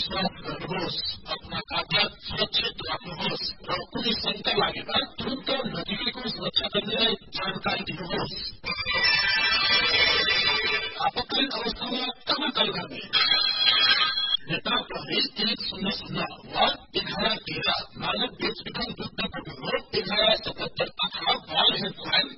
विश्वास गर्नुहोस्, आफ्ना कागजात सुरक्षित राख्नुहोस् र कुनै शंका लागेमा तुरन्त नजिकैको सुरक्षाकर्मीलाई जानकारी दिनुहोस्। आपतकालीन अवस्थामा कहाँ कल गर्ने? नेता प्रहरी 100 वा 1113 मानव बेचबिखन रोक्न पटुलो 1177 तथा बाल हेल्पलाइन